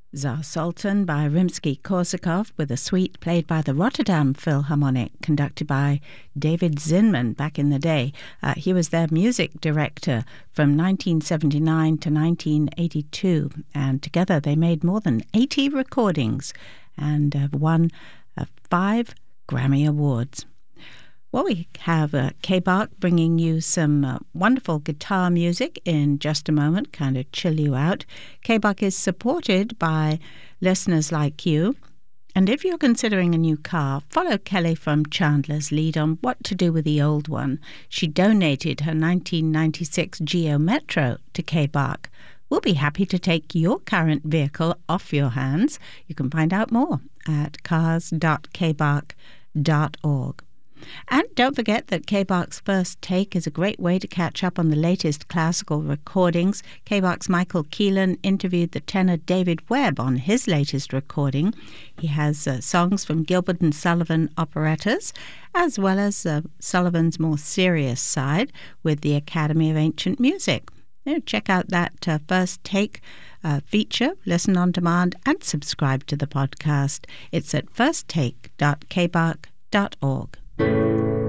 Tsar Sultan by Rimsky-Korsakov with a suite played by the Rotterdam Philharmonic, conducted by David Zinman back in the day. He was their music director from 1979 to 1982, and together they made more than 80 recordings and have won 5 Grammy Awards. Well, we have K-Bach bringing you some wonderful guitar music in just a moment, kind of chill you out. K-Bach is supported by listeners like you. And if you're considering a new car, follow Kelly from Chandler's lead on what to do with the old one. She donated her 1996 Geo Metro to K-Bach. We'll be happy to take your current vehicle off your hands. You can find out more at cars.kbach.org. And don't forget that K-Bach's First Take is a great way to catch up on the latest classical recordings. K-Bach's Michael Keelan interviewed the tenor David Webb on his latest recording. He has songs from Gilbert and Sullivan operettas, as well as Sullivan's more serious side with the Academy of Ancient Music. Check out that First Take feature, listen on demand, and subscribe to the podcast. It's at firsttake.kbach.org.